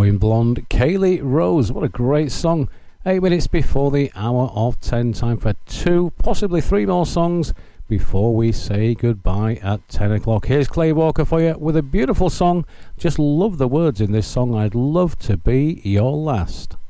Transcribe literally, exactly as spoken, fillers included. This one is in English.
Going Blonde, Kaylee Rose. What a great song. Eight minutes before the hour of ten. Time for two, possibly three more songs before we say goodbye at ten o'clock. Here's Clay Walker for you with a beautiful song. Just love the words in this song. I'd love to be your last.